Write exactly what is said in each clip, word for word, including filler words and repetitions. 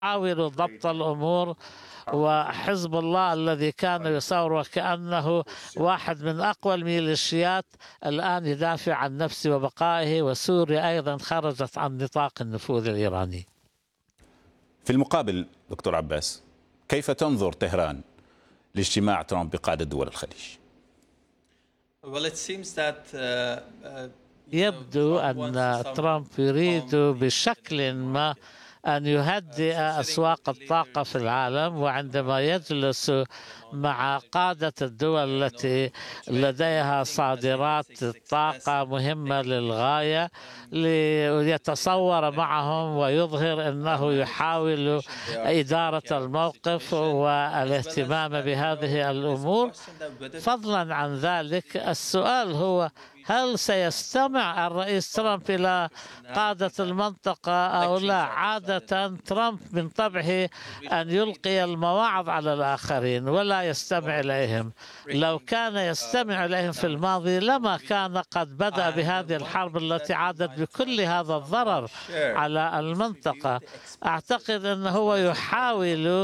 يحاول ضبط الأمور، وحزب الله الذي كان يصور وكأنه واحد من أقوى الميليشيات الآن يدافع عن نفسه وبقائه، وسوريا أيضا خرجت عن نطاق النفوذ الإيراني. في المقابل دكتور عباس، كيف تنظر طهران لاجتماع ترامب بقادة دول الخليج؟ يبدو أن ترامب يريد بشكل ما أن يهدئ أسواق الطاقة في العالم، وعندما يجلس مع قادة الدول التي لديها صادرات طاقة مهمة للغاية ليتصور معهم ويظهر أنه يحاول إدارة الموقف والاهتمام بهذه الأمور. فضلا عن ذلك، السؤال هو: هل سيستمع الرئيس ترامب إلى قادة المنطقة أو لا؟ عادة ترامب من طبعه أن يلقي المواعظ على الآخرين ولا يستمع إليهم. لو كان يستمع إليهم في الماضي لما كان قد بدأ بهذه الحرب التي عادت بكل هذا الضرر على المنطقة. أعتقد أنه هو يحاول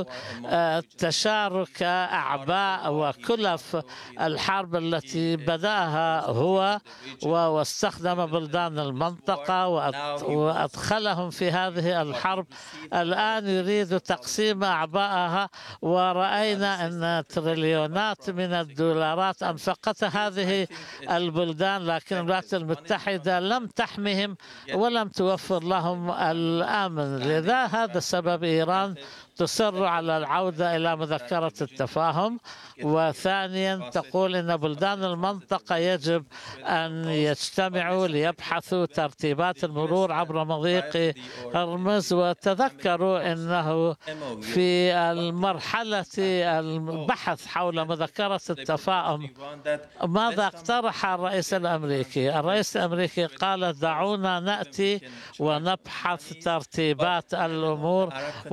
تشارك أعباء وكلف الحرب التي بدأها هو، واستخدم بلدان المنطقة وأدخلهم في هذه الحرب. الآن يريد تقسيم أعبائها، ورأينا أن تريليونات من الدولارات أنفقتها هذه البلدان، لكن الولايات المتحدة لم تحمهم ولم توفر لهم الأمن. لذا هذا سبب إيران تصر على العودة إلى مذكرة التفاهم. وثانيا تقول إن بلدان المنطقة يجب أن يجتمعوا ليبحثوا ترتيبات المرور عبر مضيق هرمز. وتذكروا أنه في المرحلة البحث حول مذكرة التفاهم ماذا اقترح الرئيس الأمريكي؟ الرئيس الأمريكي قال: دعونا نأتي ونبحث ترتيبات الأمور،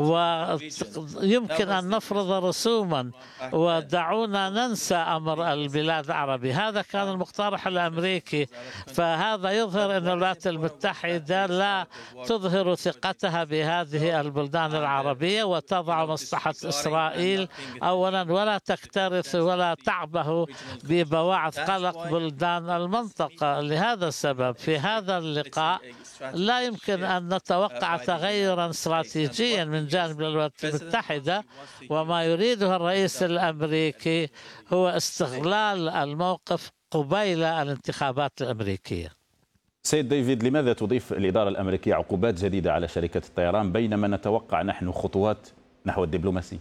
ويمكن أن نفرض رسوما، ودعونا ننسى أمر البلاد العربية. هذا كان المقترح الأمريكي. فهذا يظهر أن الولايات المتحدة لا تظهر ثقتها بهذه البلدان العربية، وتضع مصلحة إسرائيل أولا، ولا تكترث ولا تعبه ببواعث قلق بلدان المنطقة. لهذا السبب في هذا اللقاء لا يمكن أن نتوقع تغيرا استراتيجيا من جانب الولايات المتحدة، وما يريده الرئيس الأمريكي هو استغلال الموقف قبيل الانتخابات الأمريكية. سيد ديفيد، لماذا تضيف الإدارة الأمريكية عقوبات جديدة على شركة الطيران بينما نتوقع نحن خطوات نحو الدبلوماسية؟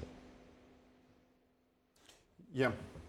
yeah.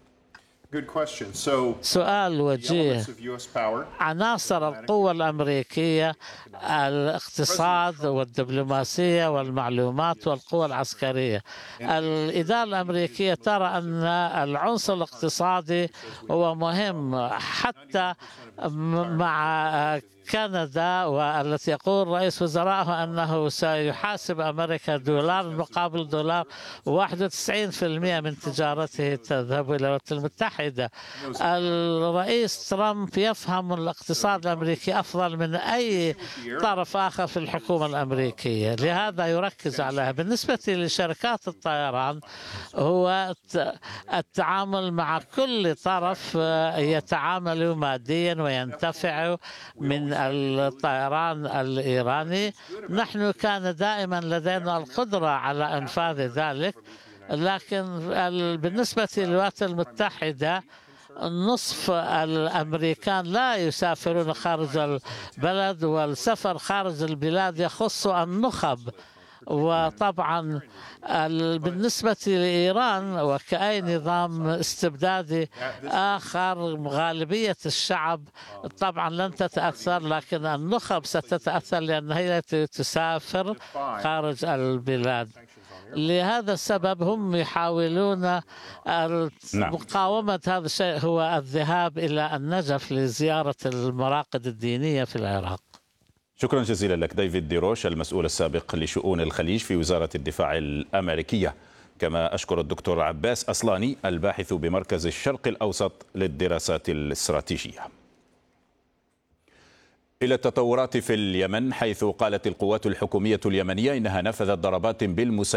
سؤال وجيه. عناصر القوة الأمريكية: الاقتصاد والدبلوماسية والمعلومات والقوة العسكرية. الإدارة الأمريكية ترى أن العنصر الاقتصادي هو مهم، حتى مع كندا، والتي يقول رئيس وزرائه أنه سيحاسب أمريكا دولار مقابل دولار، واحد وتسعين بالمئة من تجارته تذهب إلى الولايات المتحدة. الرئيس ترامب يفهم الاقتصاد الأمريكي أفضل من أي طرف آخر في الحكومة الأمريكية، لهذا يركز عليها. بالنسبة لشركات الطيران، هو التعامل مع كل طرف يتعامل ماديا وينتفع من الطيران الإيراني. نحن كان دائما لدينا القدرة على إنفاذ ذلك، لكن بالنسبة للولايات المتحدة نصف الأمريكان لا يسافرون خارج البلد، والسفر خارج البلاد يخص النخب. وطبعا بالنسبة لإيران وكأي نظام استبدادي آخر، غالبية الشعب طبعا لن تتأثر، لكن النخب ستتأثر لأن هي تسافر خارج البلاد. لهذا السبب هم يحاولون مقاومة هذا الشيء، هو الذهاب إلى النجف لزيارة المراقد الدينية في العراق. شكرا جزيلا لك ديفيد ديروش، المسؤول السابق لشؤون الخليج في وزارة الدفاع الأمريكية. كما أشكر الدكتور عباس أصلاني، الباحث بمركز الشرق الأوسط للدراسات الاستراتيجية. إلى التطورات في اليمن، حيث قالت القوات الحكومية اليمنية إنها نفذت ضربات بالمسيرات